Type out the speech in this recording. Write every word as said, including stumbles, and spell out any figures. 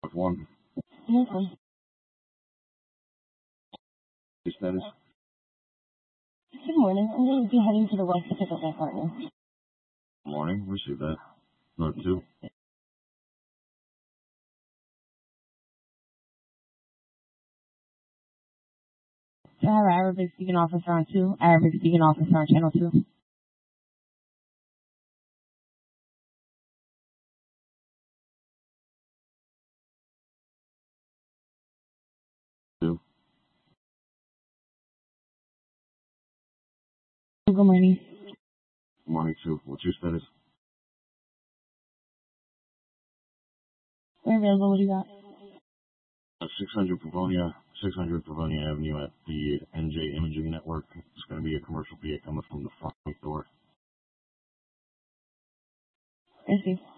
One. Okay. Your status? Good morning. I'm going to be heading to the west to pick up my partner. Morning. Receive that. North two. So I have an Arabic speaking officer on two, Arabic speaking officer on channel two. Two. Good morning. Morning two. What's your status? We're available. What do you got? Uh, six hundred Pavonia, six hundred Pavonia Avenue at the N J Imaging Network. It's going to be a commercial P A coming from the front door. I see.